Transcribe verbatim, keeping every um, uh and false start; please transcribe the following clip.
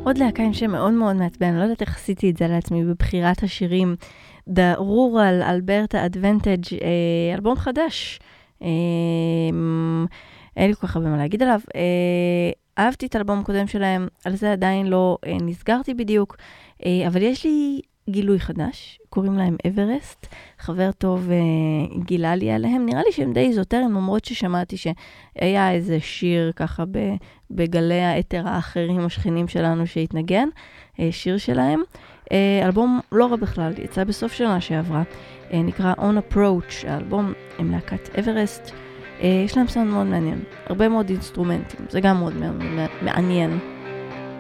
עוד להקה עם שם מאוד מאוד מעצבן, לא יודעת איך עשיתי את זה לעצמי בבחירת השירים. The Rural Alberta Advantage, אלבום חדש. אין לי כל כך הרבה מה להגיד עליו. אהבתי את האלבום הקודם שלהם, על זה עדיין לא נסגרתי בדיוק, אבל יש לי גילוי חדש, קוראים להם אברסט, חבר טוב גילה לי עליהם, נראה לי שהם די איזוטריים, למרות ששמעתי שהיה איזה שיר ככה בגלי האתר האחרים, השכנים שלנו שהתנגן, שיר שלהם. אלבום לא רע בכלל, יצא בסוף שנה שעברה, נקרא On Approach, האלבום עם להקת אברסט, יש להם סאונד מאוד מעניין, הרבה מאוד אינסטרומנטים, זה גם מאוד מעניין.